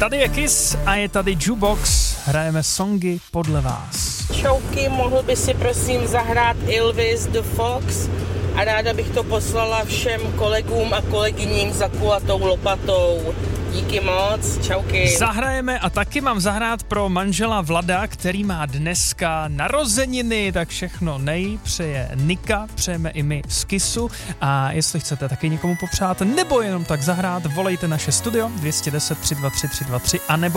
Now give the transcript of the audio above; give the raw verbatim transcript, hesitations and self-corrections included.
Tady je Kiss a je tady Jukebox. Hrajeme songy podle vás. Čauky, mohl by si prosím zahrát Elvis the Fox a ráda bych to poslala všem kolegům a kolegyním za kulatou lopatou. Díky moc, čauky. Zahrajeme a taky mám zahrát pro manžela Vlada, který má dneska narozeniny, tak všechno nej, přeje Nika, přejeme i my z Kissu a jestli chcete taky někomu popřát nebo jenom tak zahrát, volejte naše studio dvě deset tři dva tři tři dva tři a nebo